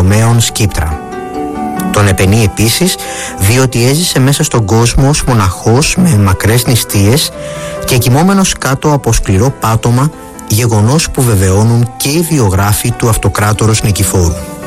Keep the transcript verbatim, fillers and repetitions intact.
Ρωμαίων Σκύπτρα. Τον επενεί επίσης διότι έζησε μέσα στον κόσμο ως μοναχός με μακρές νηστείες και κοιμόμενος κάτω από σκληρό πάτωμα, γεγονός που βεβαιώνουν και οι βιογράφοι του Αυτοκράτορος Νικηφόρου.